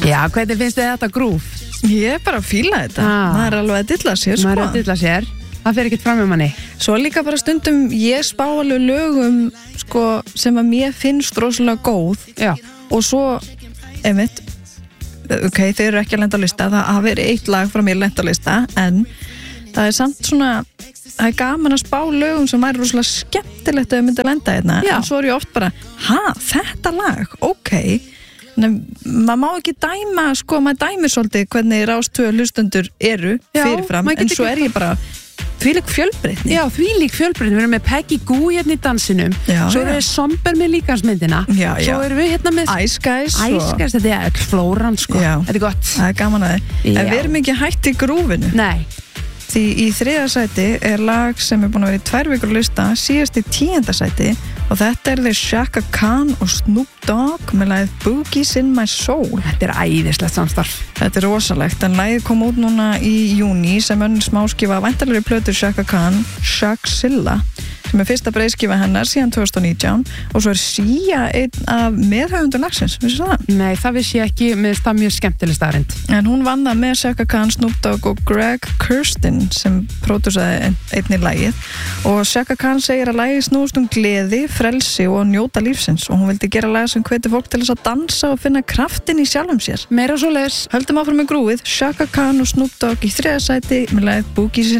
Já, hvernig finnst þið þetta grúf? Ég bara fíla þetta. Maður alveg að dilla sér, sko. Maður að dilla sér. Það fer ekkert fram með manni. Svo líka bara stundum ég spá alveg lögum, sko, sem að mér finnst rosalega góð. Já. Og svo, einmitt, ok, þeir eru ekki að lenda á lista. Það hafi verið eitt lag frá mér lenda á lista, en það er samt svona, það er gaman að spá lögum sem er rosalega skemmtilegt að þau myndi að lenda hérna. Já. En svo er ég oft bara, þetta lag, ok. Maður má ekki dæma, sko, maður dæmir svolítið hvernig Rástvö hlustundur eru fyrirfram, en svo er ég bara þvílík fjölbreytni. Já, þvílík fjölbreytni. Við erum með Peggy Goo hérna í dansinum, svo erum við Somber með líkansmyndina, svo erum við hérna með Ice Guys, þetta er öll flóran, sko. Þetta er gott. Það er gaman að þið. En við erum ekki hætt í grúfinu. Nei. Því í 3. sæti er lag sem er búin að vera í 2 vikur lista, síðast í 10. sæti, og þetta er The Chaka Khan og Snoop Dogg með lagið Boogies in My Soul. Þetta er æðislegt samstarf. Þetta er rosalegt, en lagið kom út núna í júní sem önnur smáskifa væntanlegri plötu Chaka Khan, Shakzilla, sem er fyrsta breiðskifa hennar síðan 2019, og svo er Sia einn af meðhöfundur lagsins, vissu það? Nei, það vissi ég ekki, með það mjög skemmtileg staðrind. En hún vann það með Chaka Khan, Snoop Dogg og Greg Kurstin sem pródúsaði einnig lagið, og Chaka Khan segir að lagið snúst gleði, frelsi og að njóta lífsins, og hún vildi gera lag sem hvetur fólk til þess að dansa og finna kraftin í sjálfum sér. Meira svoleiðis. Höldum áfram með grúið, Chaka Khan og Snoop Dogg í 3. sæti með lagið Boogies in